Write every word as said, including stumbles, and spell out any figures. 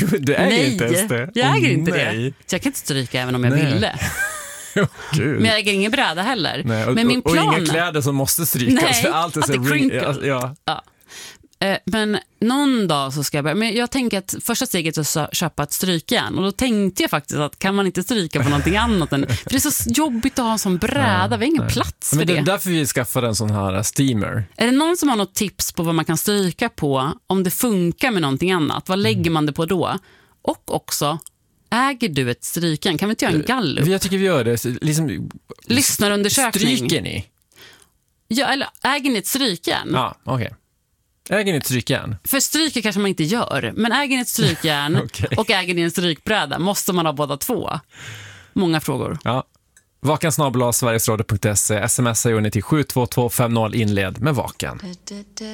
Du, du äger Nej, inte ens det. jag äger oh, inte nej. det. Så jag kan inte stryka även om jag Nej. ville. Oh, Gud. Men jag äger ingen bräda heller. Nej, och, men min plan... och inga kläder som måste strykas. Nej, allt är att så det ring... crinkle. ja, ja. Ja. Men någon dag så ska jag börja. Men jag tänker att första steget är att köpa ett strykjärn. Och då tänkte jag faktiskt att kan man inte stryka på någonting annat än... För det är så jobbigt att ha en sån bräda. Vi har ingen nej. plats för Men det det. är därför vi skaffade en sån här steamer. Är det någon som har något tips på vad man kan stryka på om det funkar med någonting annat? Vad lägger man det på då? Och också, äger du ett strykjärn? Kan vi inte göra en gallup? Jag tycker vi gör det. Liksom, Lyssnarundersökning. Stryker ni? Ja, eller äger ni ett strykjärn? Ja, okej. Okay. Äger ni ett strykjärn? För stryker kanske man inte gör. Men äger ni ett strykjärn okay. och äger ni en strykbräda, måste man ha båda två? Många frågor. Ja. Vakan snabel-a sverigesradio punkt se. Smsa gör ni till sju två två fem noll inled med Vakan.